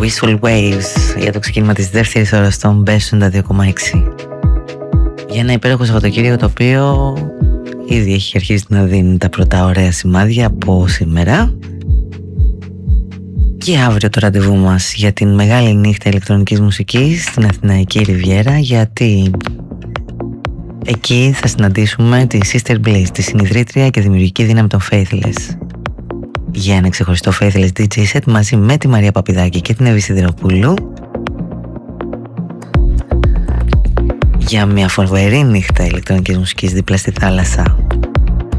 Whistle Waves για το ξεκίνημα της δεύτερης ώρας των Best 92,6 για ένα υπέροχο Σαββατοκύριακο το οποίο ήδη έχει αρχίσει να δίνει τα πρώτα ωραία σημάδια από σήμερα. Και αύριο το ραντεβού μας για την μεγάλη νύχτα ηλεκτρονικής μουσικής στην Αθηναϊκή Ριβιέρα, γιατί εκεί θα συναντήσουμε τη Sister Bliss, τη συνιδρύτρια και δημιουργική δύναμη των Faithless, για ένα ξεχωριστό Faithless DJ set μαζί με τη Μαρία Παπηδάκη και την Εύη Σιδηροπούλου, για μια φοβερή νύχτα ηλεκτρονικής μουσικής δίπλα στη θάλασσα.